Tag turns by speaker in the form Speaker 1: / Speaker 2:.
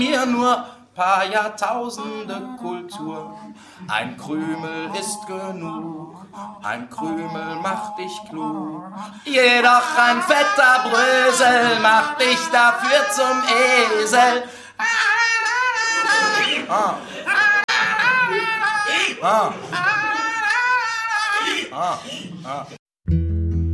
Speaker 1: hier nur paar Jahrtausende Kultur. Ein Krümel ist genug, ein Krümel macht dich klug. Jedoch ein fetter Brösel macht dich dafür zum Esel. Ah. Ah. Ah. Ah.